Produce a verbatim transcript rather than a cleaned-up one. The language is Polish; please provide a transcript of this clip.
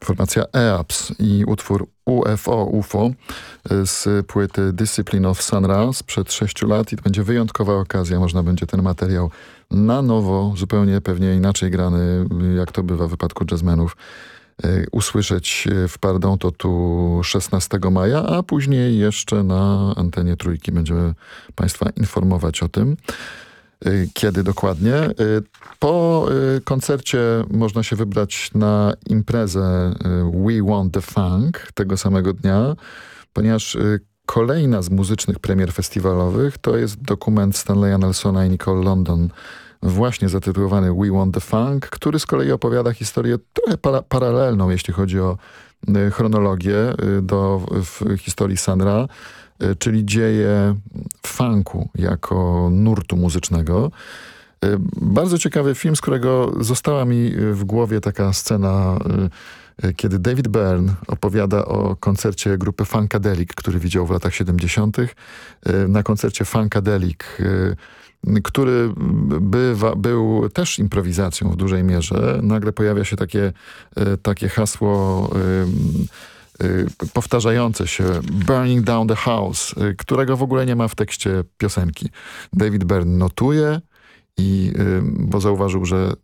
formacja EAPS i utwór U F O, U F O z płyty Discipline of Sun Ra sprzed sześciu lat i to będzie wyjątkowa okazja. Można będzie ten materiał na nowo, zupełnie pewnie inaczej grany, jak to bywa w wypadku jazzmenów, usłyszeć w Pardon to tu szesnastego maja, a później jeszcze na antenie Trójki będziemy Państwa informować o tym, kiedy dokładnie. Po koncercie można się wybrać na imprezę We Want the Funk tego samego dnia, ponieważ kolejna z muzycznych premier festiwalowych to jest dokument Stanleya Nelsona i Nicole London, właśnie zatytułowany We Want the Funk, który z kolei opowiada historię trochę para paralelną, jeśli chodzi o chronologię do w historii Sun Ra, czyli dzieje funku jako nurtu muzycznego. Bardzo ciekawy film, z którego została mi w głowie taka scena, kiedy David Byrne opowiada o koncercie grupy Funkadelic, który widział w latach siedemdziesiątych. Na koncercie Funkadelic, który bywa, był też improwizacją w dużej mierze, nagle pojawia się takie, takie hasło powtarzające się Burning Down the House, którego w ogóle nie ma w tekście piosenki. David Byrne notuje, i, bo zauważył, że